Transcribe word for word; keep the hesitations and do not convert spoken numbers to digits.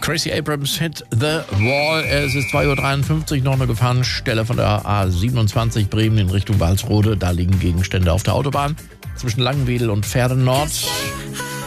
Gracie Abrams hit The Wall. Es ist zwei Uhr dreiundfünfzig, noch eine Gefahrenstelle von der A siebenundzwanzig Bremen in Richtung Walsrode. Da liegen Gegenstände auf der Autobahn zwischen Langenwedel und Pferden Nord.